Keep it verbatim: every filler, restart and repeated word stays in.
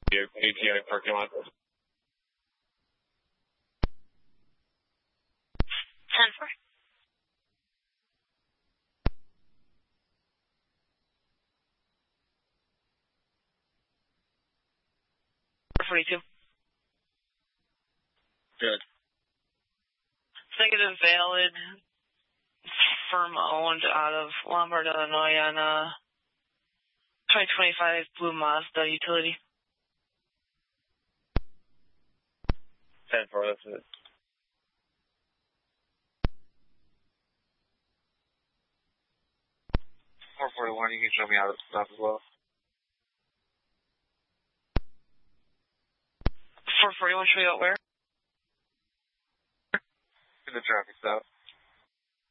A T I parking lot. ten four. forty-two. Good. Negative valid. Firm owned out of Lombard, Illinois on a twenty twenty-five blue Mazda utility. ten four, that's it. four forty-one, you can show me how to stop as well. four forty-one, show you out where? In the traffic stop.